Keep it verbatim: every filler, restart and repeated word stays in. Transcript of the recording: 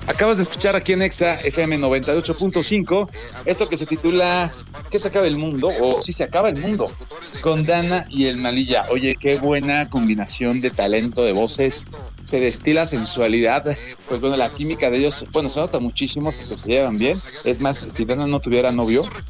Acabas de escuchar aquí en Exa F M noventa y ocho punto cinco esto que se titula ¿Qué se acaba el mundo? O si se acaba el mundo, con Dana y el Malilla. Oye, qué buena combinación de talento, de voces, se destila sensualidad. Pues bueno, la química de ellos, bueno, se nota muchísimo que se llevan bien. Es más, si Dana no tuviera novio,